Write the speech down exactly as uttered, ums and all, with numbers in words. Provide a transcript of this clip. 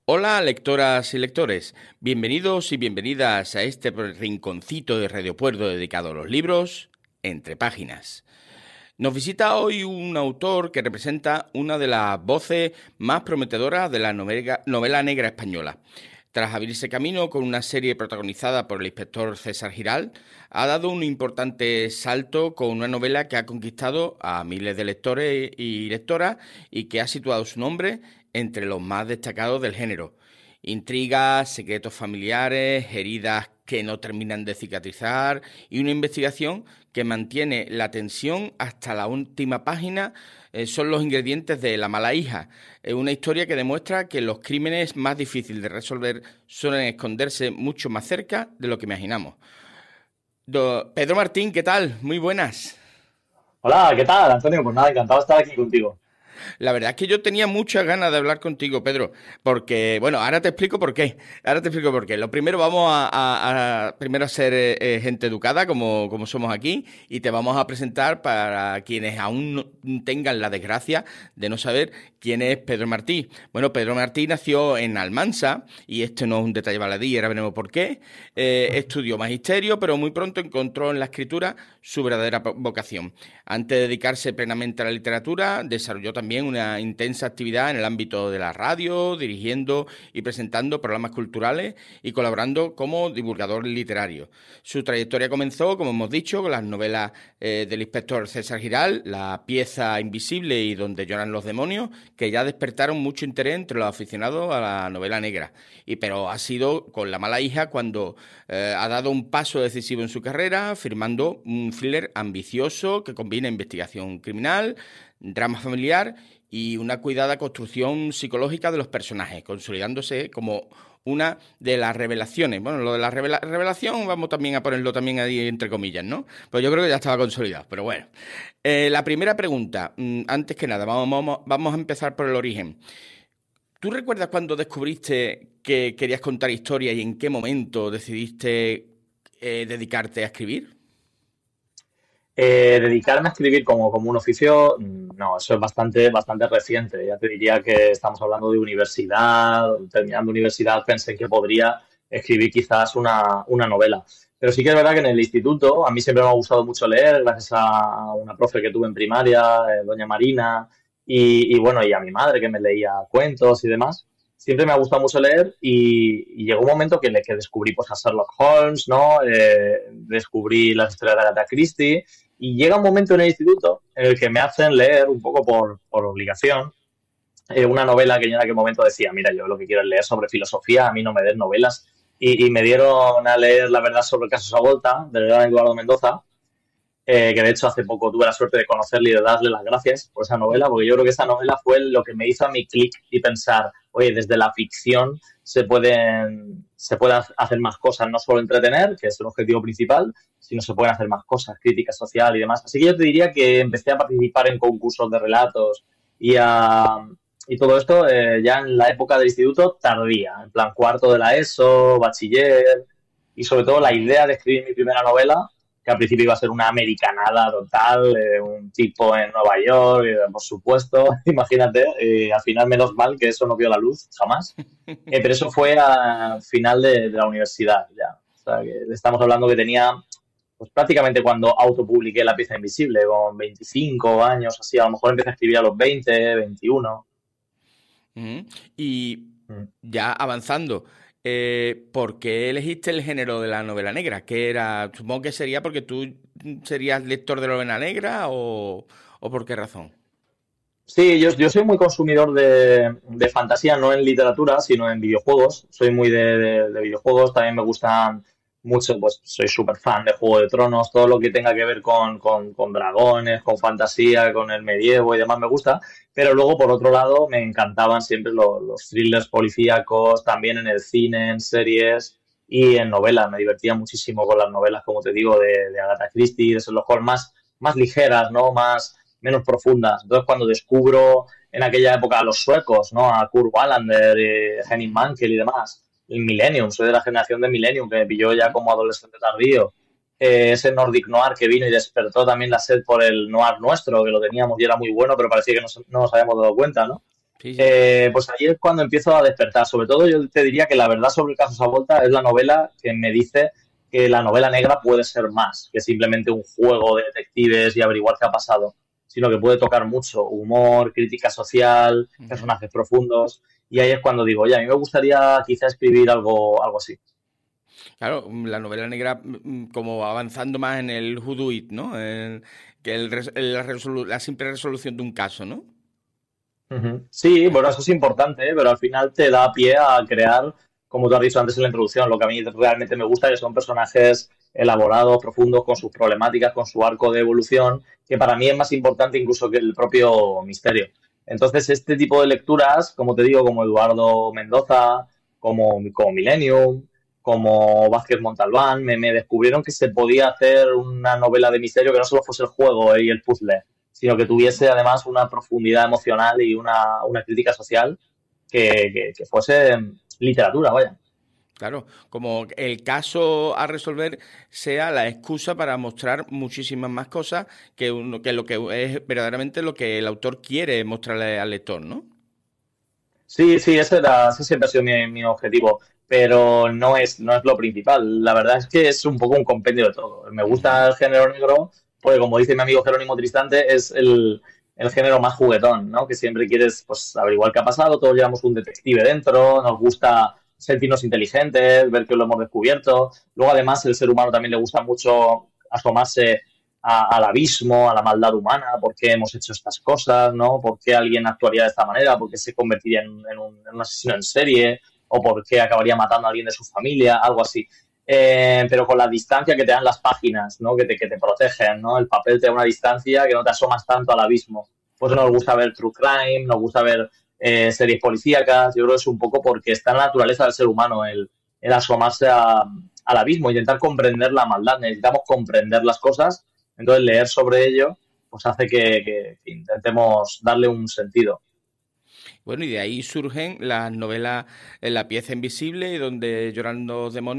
Hola, lectoras y lectores. Bienvenidos y bienvenidas a este rinconcito de Radio Puerto dedicado a los libros entre páginas. Nos visita hoy un autor que representa una de las voces más prometedoras de la novela, novela negra española. Tras abrirse camino con una serie protagonizada por el inspector César Giral, ha dado un importante salto con una novela que ha conquistado a miles de lectores y lectoras y que ha situado su nombre entre los más destacados del género. Intrigas, secretos familiares, heridas que no terminan de cicatrizar y una investigación que mantiene la tensión hasta la última página eh, son los ingredientes de La mala hija. Es una historia que demuestra que los crímenes más difíciles de resolver suelen esconderse mucho más cerca de lo que imaginamos. Do- Pedro Martín, ¿qué tal? Muy buenas. Hola, ¿qué tal, Antonio? Pues nada, encantado de estar aquí contigo. La verdad es que yo tenía muchas ganas de hablar contigo, Pedro, porque, bueno, ahora te explico por qué. Ahora te explico por qué. Lo primero, vamos a, a- a- primero a ser eh, eh, gente educada, como, como somos aquí, y te vamos a presentar para quienes aún no tengan la desgracia de no saber quién es Pedro Martí. Bueno, Pedro Martí nació en Almansa, y esto no es un detalle baladí, ahora veremos por qué. Eh, estudió magisterio, pero muy pronto encontró en la escritura su verdadera vocación. Antes de dedicarse plenamente a la literatura, desarrolló también una intensa actividad en el ámbito de la radio, dirigiendo y presentando programas culturales y colaborando como divulgador literario. Su trayectoria comenzó, como hemos dicho, con las novelas eh, del inspector César Giral, La pieza invisible y Donde lloran los demonios, que ya despertaron mucho interés entre los aficionados a la novela negra. Y pero ha sido con La mala hija cuando eh, ha dado un paso decisivo en su carrera, firmando un thriller ambicioso que combina investigación criminal, drama familiar y una cuidada construcción psicológica de los personajes, consolidándose como una de las revelaciones. Bueno, lo de la revela revelación vamos también a ponerlo también ahí entre comillas, ¿no? Pues yo creo que ya estaba consolidado, pero bueno. Eh, la primera pregunta, mm, antes que nada, vamos, vamos, vamos a empezar por el origen. ¿Tú recuerdas cuando descubriste que querías contar historias y en qué momento decidiste eh, dedicarte a escribir? Eh, dedicarme a escribir como, como un oficio, mm, no, eso es bastante, bastante reciente. Ya te diría que estamos hablando de universidad, terminando universidad pensé que podría escribir quizás una, una novela. Pero sí que es verdad que en el instituto a mí siempre me ha gustado mucho leer, gracias a una profe que tuve en primaria, eh, doña Marina, y, y bueno, y a mi madre que me leía cuentos y demás. Siempre me ha gustado mucho leer y, y llegó un momento que, le, que descubrí pues, a Sherlock Holmes, ¿no? Eh, descubrí las historias de Agatha Christie y llega un momento en el instituto en el que me hacen leer un poco por, por obligación eh, una novela que yo en aquel momento decía, mira, yo lo que quiero es leer sobre filosofía, a mí no me den novelas. Y, y me dieron a leer La verdad sobre el caso Sabolta, del gran Eduardo Mendoza, eh, que de hecho hace poco tuve la suerte de conocerle y de darle las gracias por esa novela, porque yo creo que esa novela fue lo que me hizo a mi clic y pensar, oye, desde la ficción se pueden, se pueden hacer más cosas, no solo entretener, que es el objetivo principal, sino se pueden hacer más cosas, crítica social y demás. Así que yo te diría que empecé a participar en concursos de relatos y a, y todo esto eh, ya en la época del instituto tardía, en plan cuarto de la ESO, bachiller, y sobre todo la idea de escribir mi primera novela, que al principio iba a ser una americanada total, eh, un tipo en Nueva York, eh, por supuesto, imagínate, eh, al final menos mal que eso no vio la luz, jamás, eh, pero eso fue al final de, de la universidad ya, o sea, que estamos hablando que tenía, pues prácticamente cuando autopubliqué La pieza invisible, con veinticinco años, así, a lo mejor empecé a escribir a los veinte, veintiuno. Ujú. Y Mm. ya avanzando, eh, ¿por qué elegiste el género de la novela negra? ¿Qué era? Supongo que sería porque tú serías lector de novela negra o, o por qué razón. Sí, yo, yo soy muy consumidor de, de fantasía, no en literatura, sino en videojuegos. Soy muy de, de- de videojuegos, también me gustan mucho, pues soy súper fan de Juego de Tronos, todo lo que tenga que ver con, con, con dragones, con fantasía, con el medievo y demás me gusta. Pero luego, por otro lado, me encantaban siempre lo- los thrillers policíacos, también en el cine, en series y en novelas. Me divertía muchísimo con las novelas, como te digo, de, de Agatha Christie, de Sherlock Holmes, más, más ligeras, ¿no? Más menos profundas. Entonces, cuando descubro en aquella época a los suecos, ¿no? A Kurt Wallander, eh, Henning Mankell y demás, el Millennium, soy de la generación de Millennium, que me pilló ya como adolescente tardío. Eh, ese Nordic Noir que vino y despertó también la sed por el noir nuestro, que lo teníamos y era muy bueno, pero parecía que no, no nos habíamos dado cuenta, ¿no? Sí, sí. Eh, pues ahí es cuando empiezo a despertar. Sobre todo yo te diría que la verdad sobre el caso Savolta es la novela que me dice que la novela negra puede ser más que simplemente un juego de detectives y averiguar qué ha pasado, sino que puede tocar mucho humor, crítica social, Ujú. personajes profundos. Y ahí es cuando digo, oye, a mí me gustaría quizá escribir algo, algo así. Claro, mm, la novela negra mm, mm, como avanzando más en el who do it, ¿no? En- que el res- el- la, resolu- la simple resolución de un caso, ¿no? Ujú. Sí, bueno, eso es importante, ¿eh? Pero al final te da pie a crear, como tú has dicho antes en la introducción, lo que a mí realmente me gusta, que son personajes elaborados, profundos, con sus problemáticas, con su arco de evolución, que para mí es más importante incluso que el propio misterio. Entonces, este tipo de lecturas, como te digo, como Eduardo Mendoza, como, como Millennium, como Vázquez Montalbán, me, me descubrieron que se podía hacer una novela de misterio que no solo fuese el juego eh, y el puzzle, sino que tuviese además una profundidad emocional y una, una crítica social que, que, que fuese literatura, vaya. Claro, como el caso a resolver sea la excusa para mostrar muchísimas más cosas que, uno, que lo que es verdaderamente lo que el autor quiere mostrarle al lector, ¿no? Sí, sí, ese, era, ese siempre ha sido mi, mi objetivo, pero no es, no es lo principal. La verdad es que es un poco un compendio de todo. Me gusta Ujú. el género negro, porque como dice mi amigo Jerónimo Tristante, es el, el género más juguetón, ¿no? Que siempre quieres pues, averiguar qué ha pasado, todos llevamos un detective dentro, nos gusta sentirnos inteligentes, ver que lo hemos descubierto. Luego, además, el ser humano también le gusta mucho asomarse a- al abismo, a la maldad humana, por qué hemos hecho estas cosas, ¿no? ¿Por qué alguien actuaría de esta manera? ¿Por qué se convertiría en, en un, en un asesino en serie? ¿O por qué acabaría matando a alguien de su familia? Algo así. Eh, pero con la distancia que te dan las páginas, ¿no? Que te, que te protegen, ¿no? El papel te da una distancia que no te asomas tanto al abismo. Pues nos gusta ver true crime, nos gusta ver eh, series policíacas. Yo creo que es un poco porque está en la naturaleza del ser humano el, el asomarse a, al abismo, intentar comprender la maldad. Necesitamos comprender las cosas, entonces, leer sobre ello pues hace que, que- que intentemos darle un sentido. Bueno, y de ahí surgen las novelas eh, La pieza invisible y Donde lloran los demonios